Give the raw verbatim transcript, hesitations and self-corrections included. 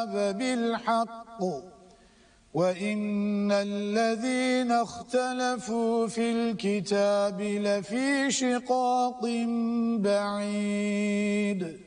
الكتاب بالحق وإن الذين اختلفوا في الكتاب لفي شقاق بعيد